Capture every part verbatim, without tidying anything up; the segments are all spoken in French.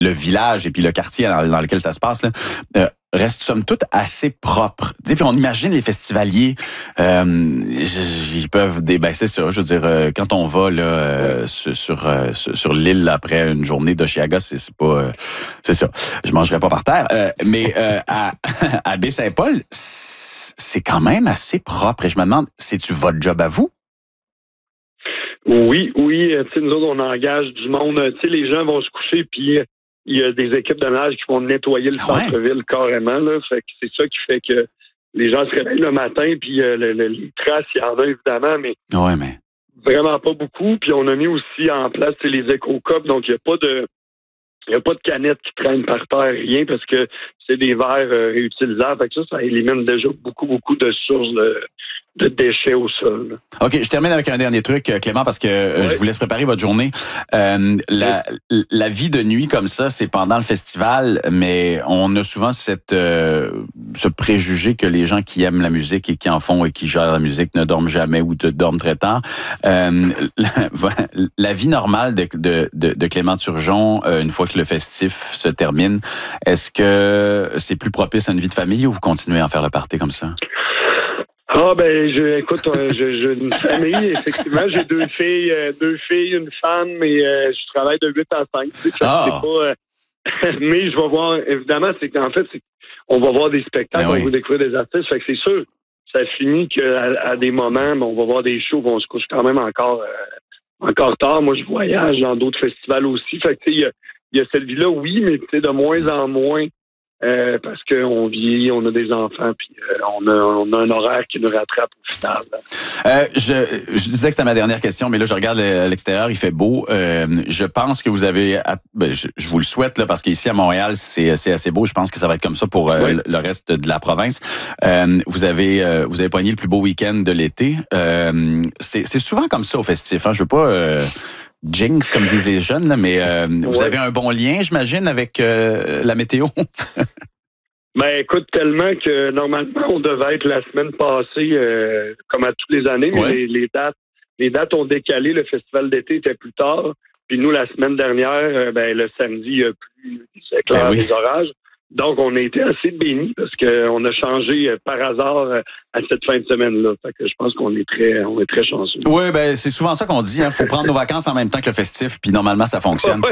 le village et puis le quartier dans, dans lequel ça se passe, là, euh, reste somme toute assez propre. Puis on imagine les festivaliers, euh, ils peuvent débaisser ça. Je veux dire, euh, quand on va là euh, sur sur, euh, sur sur l'île là, après une journée d'Oshiaga, c'est, c'est pas, euh, c'est ça. Je mangerai pas par terre. Euh, mais euh, à à Baie-Saint-Paul, c'est quand même assez propre. Et je me demande, c'est-tu votre job à vous? Oui, oui. Tu sais, nous autres, on engage du monde. Tu sais, les gens vont se coucher puis il y a des équipes de nage qui vont nettoyer le ah ouais? centre-ville carrément. Là. Fait que c'est ça qui fait que les gens se réveillent le matin, puis euh, le, le, les traces, il y en a évidemment, mais, ouais, mais vraiment pas beaucoup. Puis on a mis aussi en place les éco-cups, donc il n'y a pas de il n'y a pas de canettes qui traînent par terre, rien, parce que c'est des verres euh, réutilisables. Fait que ça, ça élimine déjà beaucoup, beaucoup de sources de, de déchets au sol. OK, je termine avec un dernier truc, Clément, parce que ouais. je vous laisse préparer votre journée. Euh, la, ouais. la vie de nuit comme ça, c'est pendant le festival, mais on a souvent cette euh, ce préjugé que les gens qui aiment la musique et qui en font et qui gèrent la musique ne dorment jamais ou dorment très tard. Euh, la, la vie normale de, de, de, de Clément Turgeon, euh, une fois que le festif se termine, est-ce que c'est plus propice à une vie de famille ou vous continuez à en faire le party comme ça? Ah ben, je, écoute, euh, j'ai une famille, effectivement, j'ai deux filles, euh, deux filles, une femme, et euh, je travaille de huit à cinq. Tu sais, ah. c'est pas, euh, mais je vais voir, évidemment, c'est qu'en fait, c'est, on va voir des spectacles, ben oui. on va découvrir des artistes, fait que c'est sûr, ça finit qu'à à des moments, ben, on va voir des shows, on se couche quand même encore, euh, encore tard. Moi, je voyage dans d'autres festivals aussi, fait que tu sais, il y a, il y a cette vie-là, oui, mais tu sais, de moins en moins. Euh, parce qu'on vieillit, on a des enfants, puis euh, on, a, on a un horaire qui nous rattrape au final. Euh, je, je disais que c'était ma dernière question, mais là, je regarde à l'extérieur, il fait beau. Euh, je pense que vous avez... Ben, je, je vous le souhaite, là, parce qu'ici, à Montréal, c'est, c'est assez beau. Je pense que ça va être comme ça pour euh, oui. le reste de la province. Euh, vous avez euh, vous avez pogné le plus beau week-end de l'été. Euh, c'est, c'est souvent comme ça au festif. Hein? Je veux pas... Euh, jinx, comme disent les jeunes, là, mais euh, ouais. vous avez un bon lien, j'imagine, avec euh, la météo? Ben, écoute, tellement que normalement, on devait être la semaine passée, euh, comme à toutes les années, mais ouais. les, les dates les dates ont décalé. Le festival d'été était plus tard. Puis nous, la semaine dernière, euh, ben, le samedi, il y a plus d'éclairs, ben oui. des orages. Donc, on a été assez bénis parce qu'on a changé euh, par hasard euh, à cette fin de semaine-là. Fait que je pense qu'on est très, on est très chanceux. Oui, ben c'est souvent ça qu'on dit. Il hein. faut prendre nos vacances en même temps que le festif, puis normalement, ça fonctionne.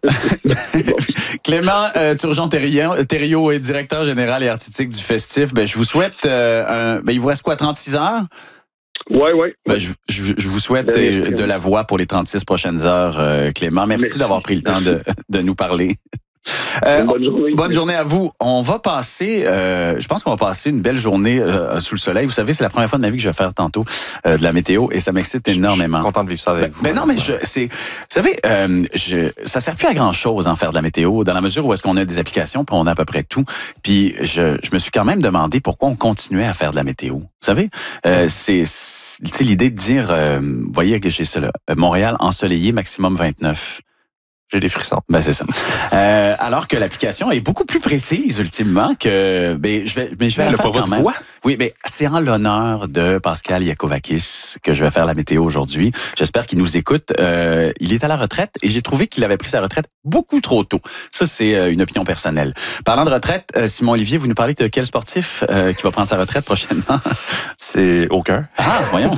Clément euh, Turgeon-Thériault est directeur général et artistique du festif. Ben, je vous souhaite... Euh, un, ben, il vous reste quoi, trente-six heures? Oui, oui. Ben, je, je, je vous souhaite de, de la voix pour les trente-six prochaines heures, euh, Clément. Merci, Merci d'avoir pris le temps de, de nous parler. Euh, bonne journée. Bonne journée à vous. On va passer, euh, je pense qu'on va passer une belle journée euh, sous le soleil. Vous savez, c'est la première fois de ma vie que je vais faire tantôt euh, de la météo et ça m'excite énormément. Je suis content de vivre ça avec ben, vous. Ben non, mais je, c'est, vous savez, euh, je, ça sert plus à grand chose en faire de la météo dans la mesure où est-ce qu'on a des applications puis on a à peu près tout. Puis je, je me suis quand même demandé pourquoi on continuait à faire de la météo. Vous savez, euh, c'est, c'est l'idée de dire, euh, vous voyez que j'ai ça là, Montréal ensoleillé maximum vingt-neuf. J'ai des frissons. Ben c'est ça. Euh, alors que l'application est beaucoup plus précise ultimement que ben je vais mais je vais elle la faire pas quand même. Voix. Oui, mais c'est en l'honneur de Pascal Yakovakis que je vais faire la météo aujourd'hui. J'espère qu'il nous écoute. Euh, il est à la retraite et j'ai trouvé qu'il avait pris sa retraite beaucoup trop tôt. Ça c'est euh, une opinion personnelle. Parlant de retraite, euh, Simon Olivier, vous nous parlez de quel sportif euh, qui va prendre sa retraite prochainement? C'est aucun. Ah, voyons.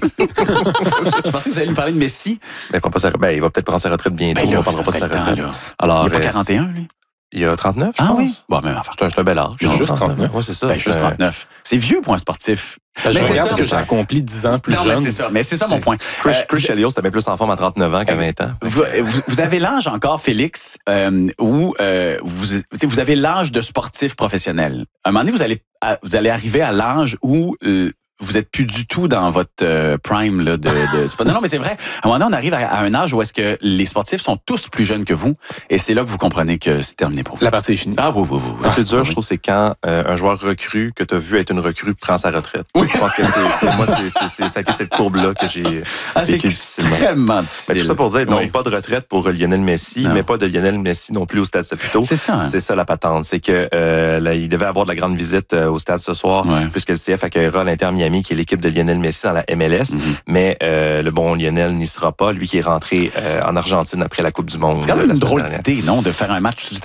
Je pensais que vous alliez nous parler de Messi. Ben, pas sa... ben il va peut-être prendre sa retraite bientôt. Ben là, on parlera pas de sa retraite. Temps, Alors, il n'y a pas quarante et un, lui? Il y a trente-neuf, je ah pense. Oui? Bon, même enfin. C'est un, c'est un bel âge. Juste trente-neuf. trente-neuf. Oui, c'est ça. Ben, juste trente-neuf. C'est vieux pour un sportif. Ben, je regarde ce que j'ai accompli dix ans plus non, jeune. Mais c'est ça, mais c'est ça mon point. Chris, euh, Chris Chelios, c'était bien plus en forme à trente-neuf ans qu'à vingt ans. Vous, vous, vous avez l'âge encore, Félix, euh, où euh, vous, vous avez l'âge de sportif professionnel. À un moment donné, vous allez, vous allez arriver à l'âge où... Euh, vous êtes plus du tout dans votre euh, prime là de, de... Non, non, mais c'est vrai. À un moment donné, on arrive à, à un âge où est-ce que les sportifs sont tous plus jeunes que vous, et c'est là que vous comprenez que c'est terminé pour vous. La partie est finie. Ah oui, oui, oui. Le plus dur, je trouve, c'est quand euh, un joueur recru que tu as vu être une recrue prend sa retraite. Oui. Je pense que c'est, c'est moi, c'est, c'est, c'est, ça a été cette courbe-là que j'ai ah, vécu difficilement. C'est extrêmement difficile. Mais tout ça pour dire, donc, oui. pas de retraite pour Lionel Messi, non. mais pas de Lionel Messi non plus au Stade Saputo. C'est ça. Hein? C'est ça la patente. C'est que euh, là, il devait avoir de la grande visite euh, au stade ce soir, ouais. puisque le C F accueillera l'Inter Miami Miami, qui est l'équipe de Lionel Messi dans la M L S. Mm-hmm. Mais euh, le bon Lionel n'y sera pas, lui qui est rentré euh, en Argentine après la Coupe du Monde. C'est quand même une drôle d'idée, non, de faire un match